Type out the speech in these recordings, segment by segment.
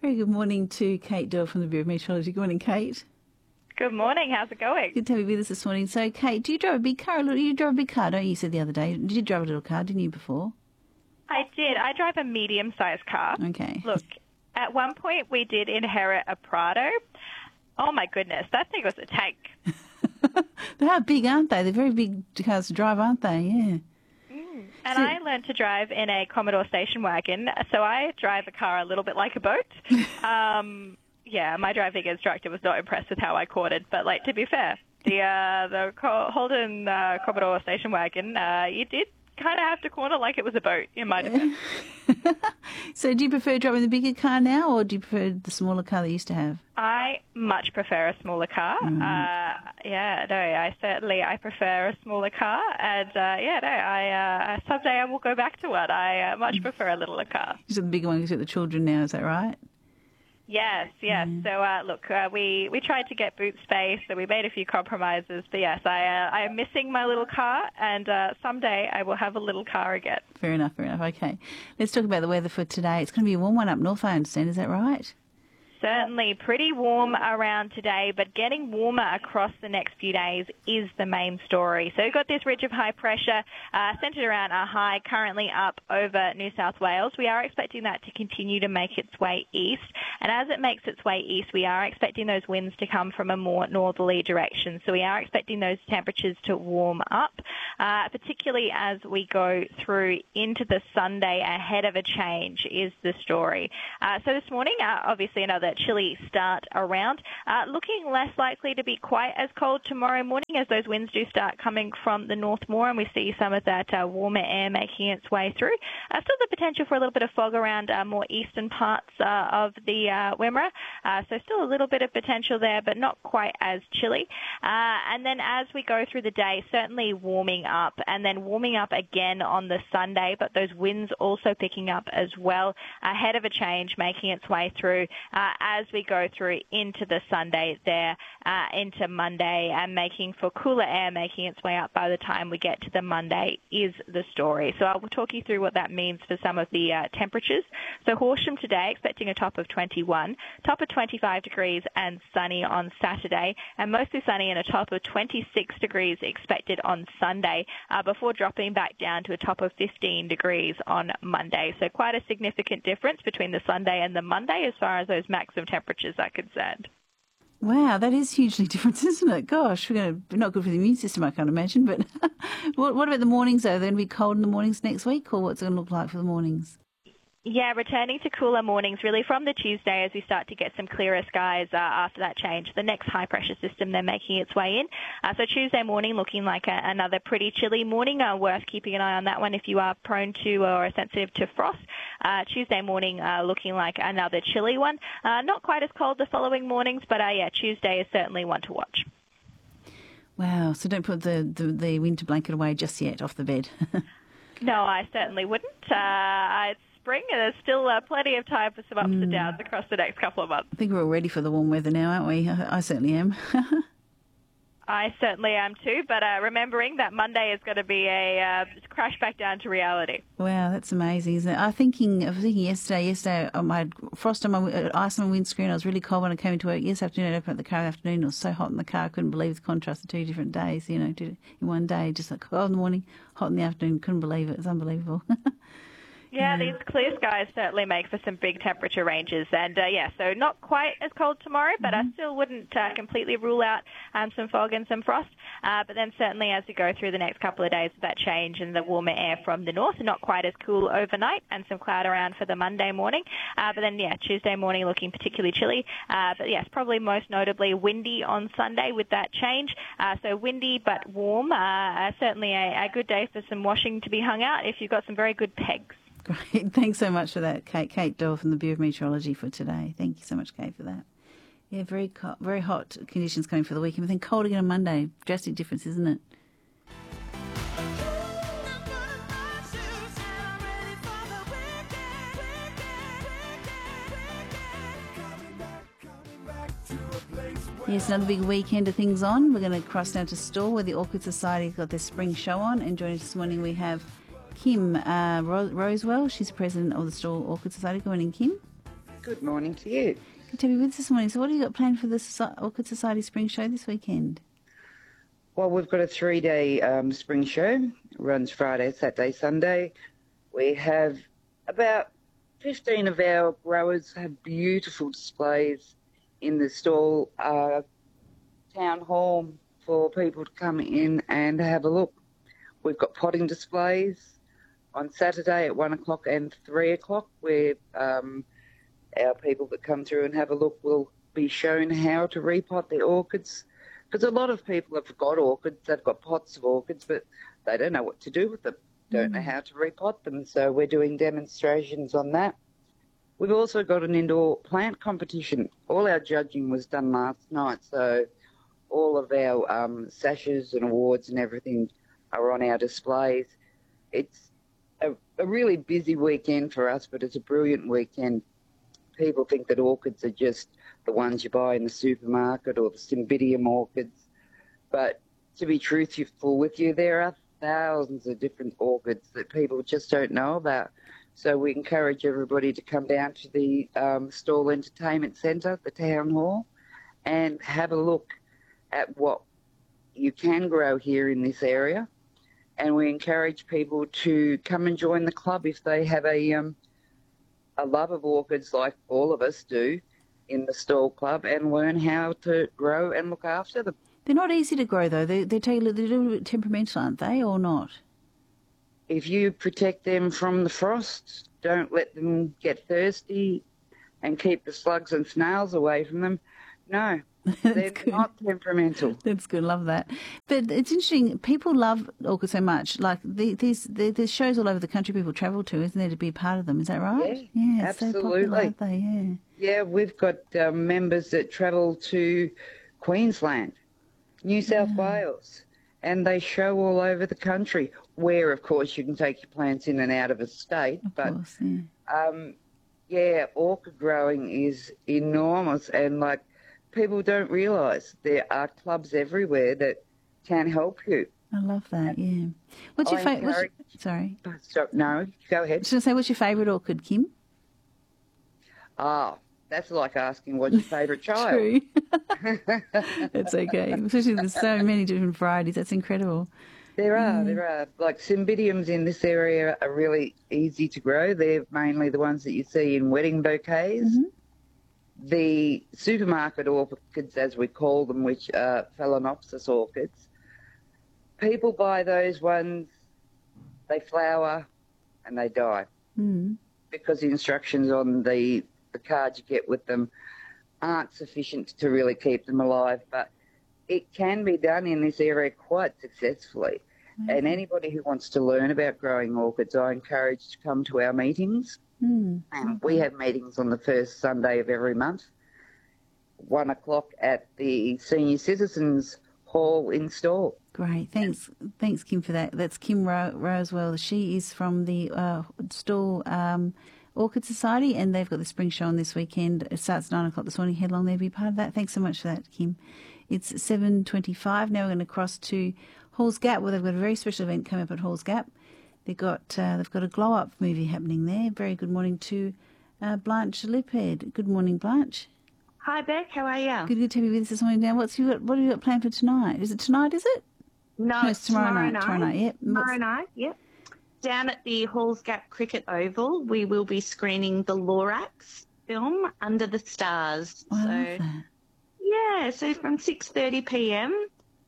Very good morning to Kate Doyle from the Bureau of Meteorology. Good morning, Kate. Good morning. How's it going? Good to have you with us this morning. So, Kate, do you drive a big car? You drive a big car, don't you? You said the other day. Did you drive a little car, didn't you, before? I did. I drive a medium-sized car. Okay. Look, at one point we did inherit a Prado. Oh, my goodness. That thing was a tank. They are big, aren't they? They're very big cars to drive, aren't they? Yeah. And I learned to drive in a Commodore station wagon, so I drive a car a little bit like a boat. Yeah, my driving instructor was not impressed with how I quartered, but to be fair, the Holden Commodore station wagon, you did kind of have to corner like it was a boat in my defense. So do you prefer driving the bigger car now, or do you prefer the smaller car that you used to have? I much prefer a smaller car. I prefer a smaller car, and someday I will go back to one. I much prefer a littler car. You said the bigger one because you've got the children now, is that right? Yes. So, we tried to get boot space, so we made a few compromises. But yes, I am missing my little car, and someday I will have a little car again. Fair enough. Okay. Let's talk about the weather for today. It's going to be a warm one up north, I understand. Is that right? Certainly pretty warm around today, but getting warmer across the next few days is the main story. So we've got this ridge of high pressure centred around a high currently up over New South Wales. We are expecting that to continue to make its way east. And as it makes its way east, we are expecting those winds to come from a more northerly direction. So we are expecting those temperatures to warm up, particularly as we go through into the Sunday ahead of a change is the story. So this morning, obviously another chilly start around. Looking less likely to be quite as cold tomorrow morning as those winds do start coming from the north more, and we see some of that warmer air making its way through. Still the potential for a little bit of fog around more eastern parts of the Wimmera. So still a little bit of potential there, but not quite as chilly. And then as we go through the day, certainly warming up, and then warming up again on the Sunday, but those winds also picking up as well ahead of a change making its way through as we go through into the Sunday there, into Monday, and making for cooler air making its way up by the time we get to the Monday is the story. So I will talk you through what that means for some of the temperatures. So Horsham today expecting a top of 21, top of 25 degrees and sunny on Saturday, and mostly sunny and a top of 26 degrees expected on Sunday, before dropping back down to a top of 15 degrees on Monday. So quite a significant difference between the Sunday and the Monday as far as those maximum temperatures are concerned. Wow, that is hugely different, isn't it? Gosh, not good for the immune system, I can't imagine. But what about the mornings, though? Are they going to be cold in the mornings next week, or what's it going to look like for the mornings? Yeah, returning to cooler mornings really from the Tuesday as we start to get some clearer skies after that change. The next high pressure system then making its way in. So Tuesday morning looking like another pretty chilly morning. Worth keeping an eye on that one if you are prone to or sensitive to frost. Tuesday morning looking like another chilly one. Not quite as cold the following mornings, but Tuesday is certainly one to watch. Wow, so don't put the winter blanket away just yet off the bed. No, I certainly wouldn't. It's spring, and there's still plenty of time for some ups and downs across the next couple of months. I think we're all ready for the warm weather now, aren't we? I certainly am. I certainly am too, but remembering that Monday is going to be a crash back down to reality. Wow, that's amazing, isn't it? I was thinking yesterday I had frost on my ice on my windscreen. I was really cold when I came to work yesterday afternoon. I opened up the car in the afternoon. It was so hot in the car. I couldn't believe the contrast of 2 different days, in one day. Just like cold in the morning, hot in the afternoon. Couldn't believe it. It was unbelievable. Yeah, these clear skies certainly make for some big temperature ranges. And, so not quite as cold tomorrow, but I still wouldn't completely rule out some fog and some frost. But then certainly as we go through the next couple of days of that change and the warmer air from the north, not quite as cool overnight, and some cloud around for the Monday morning. But then, Tuesday morning looking particularly chilly. But, yes, probably most notably windy on Sunday with that change. So windy but warm. Certainly a good day for some washing to be hung out if you've got some very good pegs. Great. Thanks so much for that, Kate. Kate Doyle from the Bureau of Meteorology for today. Thank you so much, Kate, for that. Yeah, very hot conditions coming for the weekend. I think cold again on Monday. Drastic difference, isn't it? Yes, another big weekend of things on. We're going to cross down to Stawell where the Orchid Society's got their spring show on. And joining us this morning we have Kim Rosewell. She's president of the Stawell Orchid Society. Good morning, Kim. Good morning to you. Good to be with us this morning. So what have you got planned for the Orchid Society Spring Show this weekend? Well, we've got a 3-day spring show. It runs Friday, Saturday, Sunday. We have about 15 of our growers have beautiful displays in the stall, town hall for people to come in and have a look. We've got potting displays on Saturday at 1 o'clock and 3 o'clock where our people that come through and have a look will be shown how to repot their orchids. Because a lot of people have got orchids, they've got pots of orchids, but they don't know what to do with them, don't know how to repot them. So we're doing demonstrations on that. We've also got an indoor plant competition. All our judging was done last night, so all of our sashes and awards and everything are on our displays. It's a really busy weekend for us, but it's a brilliant weekend. People think that orchids are just the ones you buy in the supermarket or the Cymbidium orchids. But to be truthful with you, there are thousands of different orchids that people just don't know about. So we encourage everybody to come down to the Stall Entertainment Centre, the Town Hall, and have a look at what you can grow here in this area. And we encourage people to come and join the club if they have a love of orchids like all of us do in the Stall Club and learn how to grow and look after them. They're not easy to grow, though. They're a little bit temperamental, aren't they, or not? If you protect them from the frost, don't let them get thirsty and keep the slugs and snails away from them, no, they're not temperamental. That's good, love that. But it's interesting, people love orchids so much. Like there's shows all over the country people travel to, isn't there, to be a part of them, is that right? Yeah, it's absolutely. so popular, aren't they? Yeah, we've got members that travel to Queensland, New South Wales, and they show all over the country where, of course, you can take your plants in and out of a state. Of course, orchid growing is enormous, and like people don't realise there are clubs everywhere that can help you. I love that, yeah. What's your favourite? Sorry. No, go ahead. I was going to say, what's your favourite orchid, Kim? That's like asking what's your favourite child. True. That's okay. Especially there's so many different varieties. That's incredible. There are. Like Cymbidiums in this area are really easy to grow. They're mainly the ones that you see in wedding bouquets. Mm-hmm. The supermarket orchids, as we call them, which are Phalaenopsis orchids, people buy those ones, they flower and they die because the instructions on the cards you get with them aren't sufficient to really keep them alive. But it can be done in this area quite successfully. Mm-hmm. And anybody who wants to learn about growing orchids, I encourage to come to our meetings. And we have meetings on the first Sunday of every month, 1 o'clock at the Senior Citizens Hall in Stall. Great. Thanks, Kim, for that. That's Kim Rosewell. She is from the Stall Orchid Society, and they've got the spring show on this weekend. It starts 9 o'clock this morning. Head along there, be part of that. Thanks so much for that, Kim. It's 7:25. Now we're going to cross to Halls Gap, where they've got a very special event coming up at Halls Gap. They've got a glow-up movie happening there. Very good morning to Blanche Lipphead. Good morning, Blanche. Hi, Beck. How are you? Good to be with us this morning. Now, what have you got planned for tonight? Is it tonight, is it? No, it's tomorrow night. Tomorrow night, yep. Tomorrow night, yep. Down at the Halls Gap Cricket Oval, we will be screening the Lorax film, Under the Stars. I love that. Yeah, so from 6:30 p.m,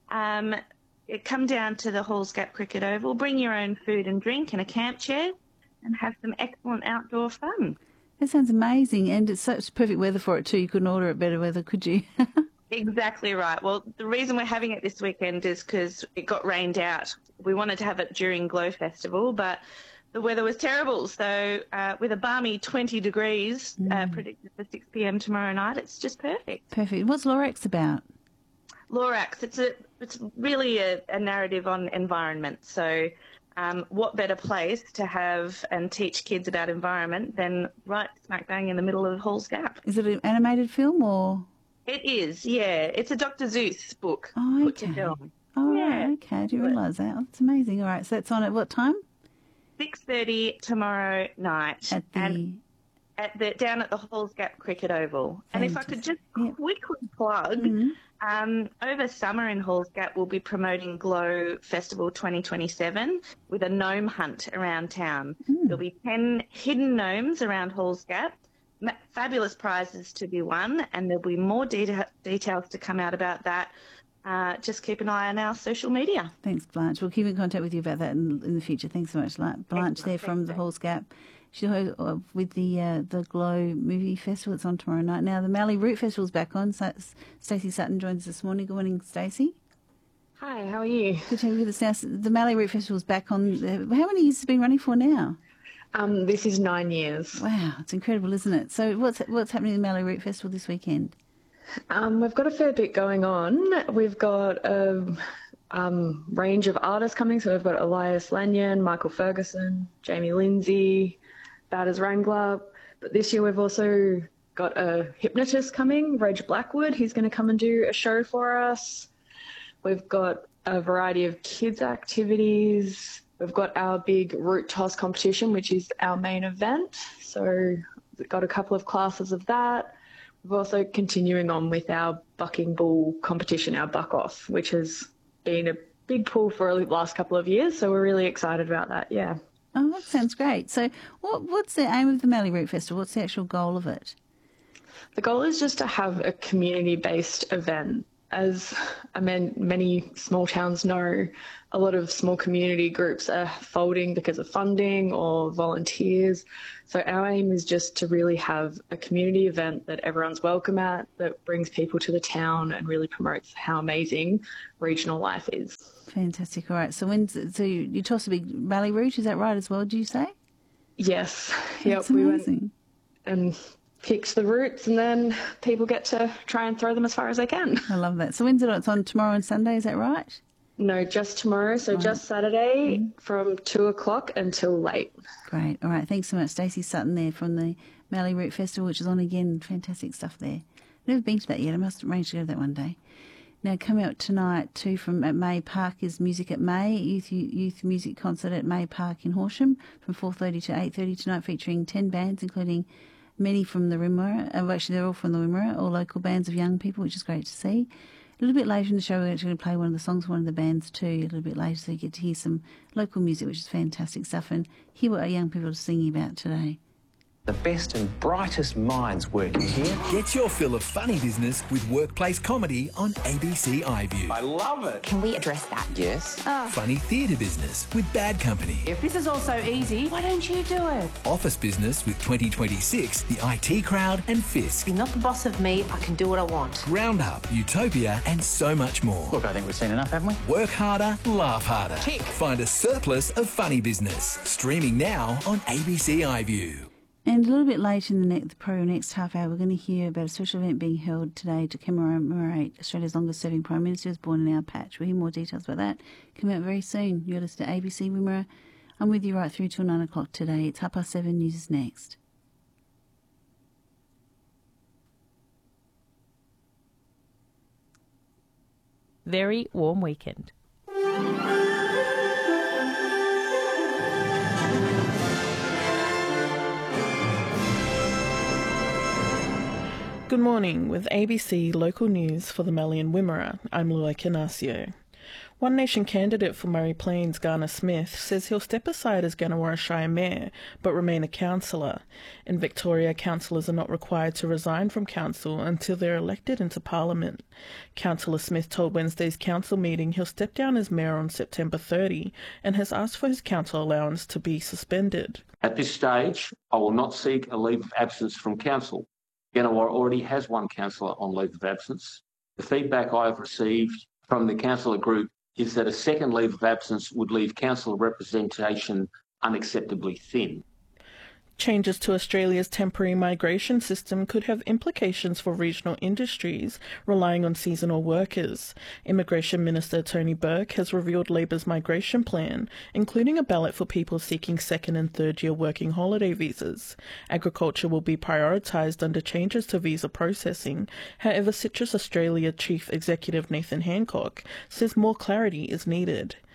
come down to the Halls Gap Cricket Oval, bring your own food and drink and a camp chair and have some excellent outdoor fun. That sounds amazing, and it's such perfect weather for it too. You couldn't order it better weather, could you? Exactly right. Well, the reason we're having it this weekend is because it got rained out. We wanted to have it during Glow Festival, but the weather was terrible. So with a balmy 20 degrees predicted for 6 p.m. tomorrow night, it's just perfect. Perfect. What's Lorax about? Lorax, it's really a narrative on environment. So what better place to have and teach kids about environment than right smack bang in the middle of Halls Gap? Is it an animated film or...? It is, yeah. It's a Dr. Zeus book put to film. Oh, yeah. Okay. I didn't realise that. Oh, that's amazing. All right, so that's on at what time? 6:30 tomorrow night. At the down at the Halls Gap Cricket Oval. And if I could just quickly plug, over summer in Halls Gap, we'll be promoting Glow Festival 2027 with a gnome hunt around town. There'll be 10 hidden gnomes around Halls Gap, fabulous prizes to be won, and there'll be more details to come out about that. Just keep an eye on our social media. Thanks, Blanche. We'll keep in contact with you about that in the future. Thanks so much, Blanche, there from the Halls Gap. She's with the Glow Movie Festival. It's on tomorrow night. Now, the Mallee Root Festival's back on. Stacey Sutton joins us this morning. Good morning, Stacey. Hi, how are you? Good to have you with us now. The Mallee Root Festival's back on. How many years has it been running for now? This is 9 years. Wow, it's incredible, isn't it? So what's happening at the Mallee Root Festival this weekend? We've got a fair bit going on. We've got a range of artists coming. So we've got Elias Lanyon, Michael Ferguson, Jamie Lindsay, Bowders Wrangler. But this year we've also got a hypnotist coming, Reg Blackwood. He's going to come and do a show for us. We've got a variety of kids' activities. We've got our big root toss competition, which is our main event. So we've got a couple of classes of that. We're also continuing on with our bucking bull competition, our buck off, which has been a big pull for the last couple of years. So we're really excited about that, yeah. Oh, that sounds great. So what's the aim of the Mallee Root Festival? What's the actual goal of it? The goal is just to have a community-based event. As many small towns know, a lot of small community groups are folding because of funding or volunteers. So our aim is just to really have a community event that everyone's welcome at, that brings people to the town and really promotes how amazing regional life is. Fantastic. All right. So you toss a big Mallee Root, is that right as well, do you say? Yes. That's yep. We amazing. went and picked the roots, and then people get to try and throw them as far as they can. I love that. So when's it on? It's on tomorrow and Sunday, is that right? No, just tomorrow. So just Saturday from 2:00 until late. Great. All right. Thanks so much. Stacey Sutton there from the Mallee Root Festival, which is on again. Fantastic stuff there. I've never been to that yet. I must arrange to go to that one day. Now, coming out tonight too at May Park is Music at May, youth music concert at May Park in Horsham from 4:30 to 8:30 tonight, featuring 10 bands, including many from the Wimmera. Actually, they're all from the Wimmera, all local bands of young people, which is great to see. A little bit later in the show, we're actually going to play one of the songs of one of the bands too, a little bit later, so you get to hear some local music, which is fantastic stuff, and hear what our young people are singing about today. The best and brightest minds working here. Get your fill of funny business with workplace comedy on ABC iView. I love it. Can we address that? Yes. Funny theatre business with Bad Company. If this is all so easy, why don't you do it? Office business with 2026, the IT Crowd and Fisk. You're not the boss of me. I can do what I want. Roundup, Utopia and so much more. Look, I think we've seen enough, haven't we? Work harder, laugh harder. Tick. Find a surplus of funny business. Streaming now on ABC iView. And a little bit later in the next half hour, we're going to hear about a special event being held today to commemorate Australia's longest-serving Prime Minister, who was born in our patch. We'll hear more details about that. Come out very soon. You're listening to ABC Wimmera. I'm with you right through till 9 o'clock today. It's 7:30. News is next. Very warm weekend. Good morning. With ABC local news for the Mallee and Wimmera, I'm Lua Canasio. One Nation candidate for Murray Plains, Garner Smith, says he'll step aside as Gannawarra Shire Mayor, but remain a councillor. In Victoria, councillors are not required to resign from council until they're elected into Parliament. Councillor Smith told Wednesday's council meeting he'll step down as Mayor on September 30 and has asked for his council allowance to be suspended. At this stage, I will not seek a leave of absence from council. Gannawarra already has one councillor on leave of absence. The feedback I have received from the councillor group is that a second leave of absence would leave councillor representation unacceptably thin. Changes to Australia's temporary migration system could have implications for regional industries relying on seasonal workers. Immigration Minister Tony Burke has revealed Labor's migration plan, including a ballot for people seeking second and third year working holiday visas. Agriculture will be prioritised under changes to visa processing. However, Citrus Australia Chief Executive Nathan Hancock says more clarity is needed.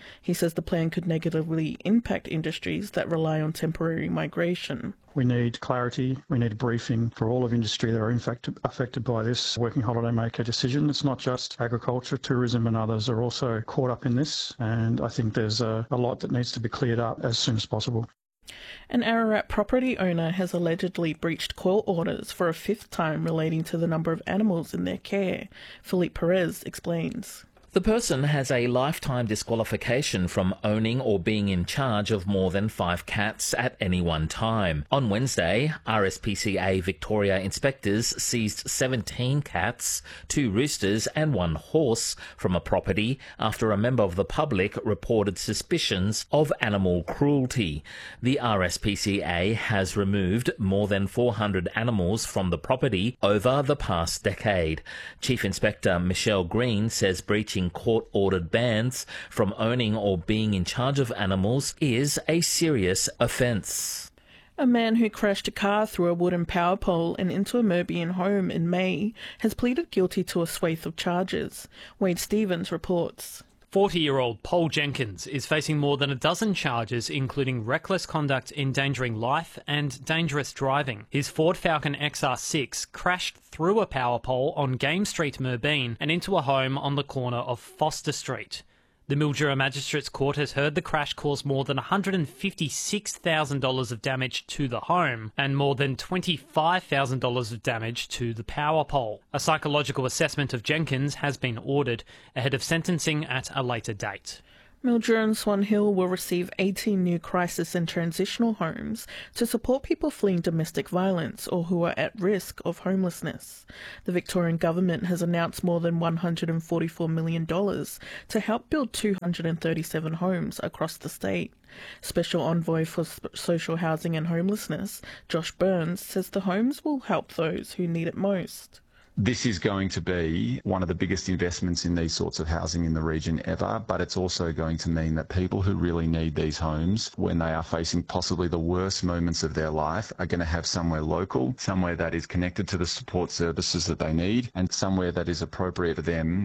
He says the plan could negatively impact industries that rely on temporary migration. We need clarity, we need a briefing for all of industry that are in fact affected by this working holidaymaker decision. It's not just agriculture, tourism and others are also caught up in this, and I think there's a lot that needs to be cleared up as soon as possible. An Ararat property owner has allegedly breached court orders for a fifth time relating to the number of animals in their care. Philippe Perez explains. The person has a lifetime disqualification from owning or being in charge of more than 5 cats at any one time. On Wednesday, RSPCA Victoria inspectors seized 17 cats, 2 roosters and 1 horse from a property after a member of the public reported suspicions of animal cruelty. The RSPCA has removed more than 400 animals from the property over the past decade. Chief Inspector Michelle Green says breaching court-ordered bans from owning or being in charge of animals is a serious offence. A man who crashed a car through a wooden power pole and into a Merbian home in May has pleaded guilty to a swathe of charges. Wade Stevens reports. 40-year-old Paul Jenkins is facing more than a dozen charges, including reckless conduct endangering life and dangerous driving. His Ford Falcon XR6 crashed through a power pole on Game Street, Merbein, and into a home on the corner of Foster Street. The Mildura Magistrates Court has heard the crash caused more than $156,000 of damage to the home and more than $25,000 of damage to the power pole. A psychological assessment of Jenkins has been ordered ahead of sentencing at a later date. Mildura and Swan Hill will receive 18 new crisis and transitional homes to support people fleeing domestic violence or who are at risk of homelessness. The Victorian Government has announced more than $144 million to help build 237 homes across the state. Special Envoy for Social Housing and Homelessness, Josh Burns, says the homes will help those who need it most. This is going to be one of the biggest investments in these sorts of housing in the region ever, but it's also going to mean that people who really need these homes, when they are facing possibly the worst moments of their life, are going to have somewhere local, somewhere that is connected to the support services that they need, and somewhere that is appropriate for them.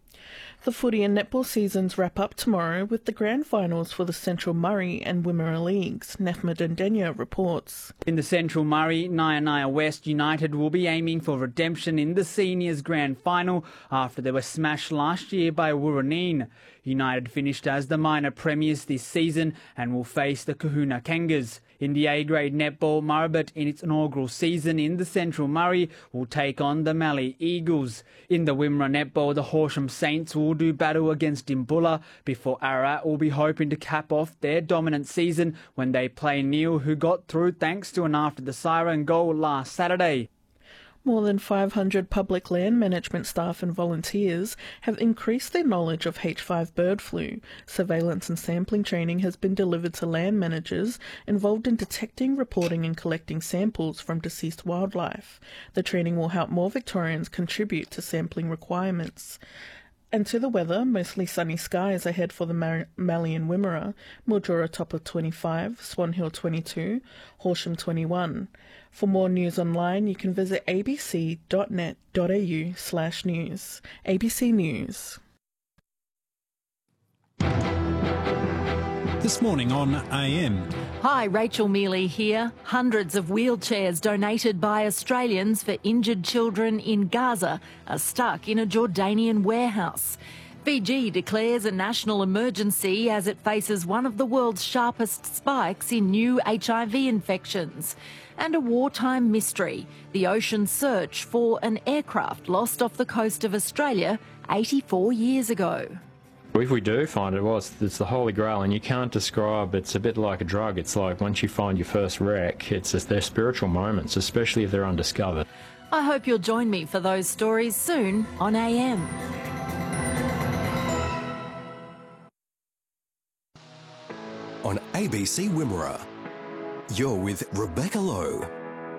The footy and netball seasons wrap up tomorrow with the grand finals for the Central Murray and Wimmera Leagues. Nefma Dendenya reports. In the Central Murray, Nyaya West United will be aiming for redemption in the Seniors Grand Final after they were smashed last year by Woorolleen. United finished as the minor premiers this season and will face the Kahuna Kangas. In the A-grade netball, Murrabit in its inaugural season in the Central Murray will take on the Mallee Eagles. In the Wimmera netball, the Horsham Saints will do battle against Dimbulla before Ararat will be hoping to cap off their dominant season when they play Neil, who got through thanks to an after the siren goal last Saturday. More than 500 public land management staff and volunteers have increased their knowledge of H5 bird flu. Surveillance and sampling training has been delivered to land managers involved in detecting, reporting and collecting samples from deceased wildlife. The training will help more Victorians contribute to sampling requirements. And to the weather, mostly sunny skies ahead for the Mallee and Wimmera. Mildura top of 25, Swan Hill 22, Horsham 21. For more news online, you can visit abc.net.au/news. ABC News. This morning on AM. Hi, Rachel Mealy here. Hundreds of wheelchairs donated by Australians for injured children in Gaza are stuck in a Jordanian warehouse. Fiji declares a national emergency as it faces one of the world's sharpest spikes in new HIV infections. And a wartime mystery, the ocean search for an aircraft lost off the coast of Australia 84 years ago. If we do find it, well, it's the Holy Grail, and you can't describe. It's a bit like a drug. It's like once you find your first wreck, it's just they're spiritual moments, especially if they're undiscovered. I hope you'll join me for those stories soon on AM. On ABC Wimmera, you're with Rebecca Lowe.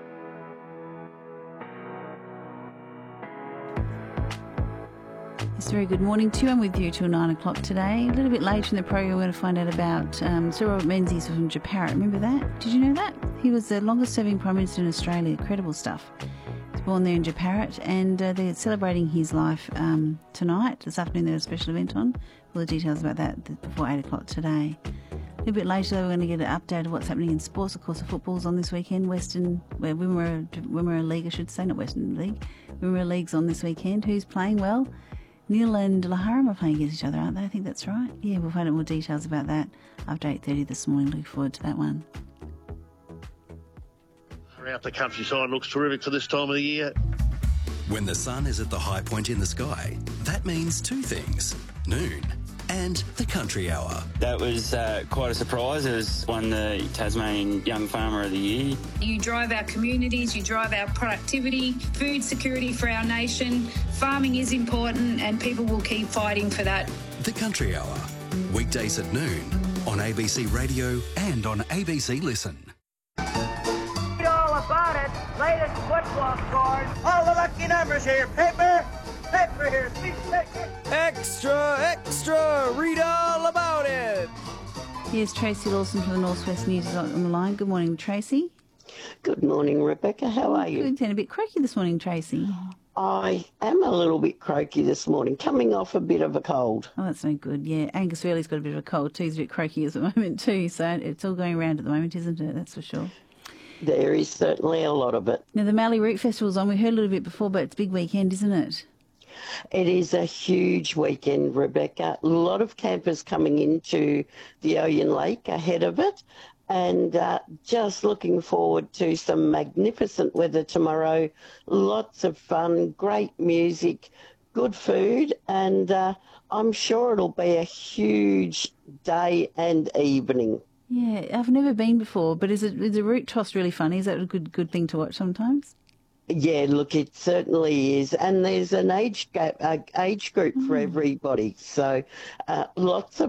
Yes, very good morning to you. I'm with you till 9 o'clock today. A little bit later in the program, we're going to find out about Sir Robert Menzies from Japarut. Remember that? Did you know that? He was the longest serving Prime Minister in Australia. Incredible stuff. He's born there in Japarut, and they're celebrating his life tonight. This afternoon there's a special event on. All the details about that before 8 o'clock today. A little bit later, though, we're going to get an update of what's happening in sports. Of course, the football's on this weekend. Wimmera League, I should say, not Western League. Wimmera League's on this weekend. Who's playing well? Neil and Laharam are playing against each other, aren't they? I think that's right. Yeah, we'll find out more details about that after 8:30 this morning. Look forward to that one. Out the countryside looks terrific for this time of the year. When the sun is at the high point in the sky, that means two things: noon and the country hour. That was quite a surprise. It was won the Tasmanian Young Farmer of the Year. You drive our communities, you drive our productivity, food security for our nation. Farming is important and people will keep fighting for that. The country hour, weekdays at noon on ABC Radio and on ABC Listen. All about it. Latest football scores. All the lucky numbers here. Paper here. Extra, read all about it. Here's Tracy Lawson from the Northwest News on the line. Good morning, Tracy. Good morning, Rebecca. How are you? Good. And a bit croaky this morning, Tracy. I am a little bit croaky this morning, coming off a bit of a cold. Oh, that's no good. Yeah, Angus Fairley's got a bit of a cold too. He's a bit croaky at the moment too. So it's all going around at the moment, isn't it? That's for sure. There is certainly a lot of it. Now, the Mallee Root Festival's on. We heard a little bit before, but it's a big weekend, isn't it? It is a huge weekend, Rebecca. A lot of campers coming into the Oyen Lake ahead of it, and just looking forward to some magnificent weather tomorrow. Lots of fun, great music, good food, and I'm sure it'll be a huge day and evening. Yeah, I've never been before, but is the root toss really funny? Is that a good thing to watch sometimes? Yeah, look, it certainly is, and there's an age group for everybody. So lots of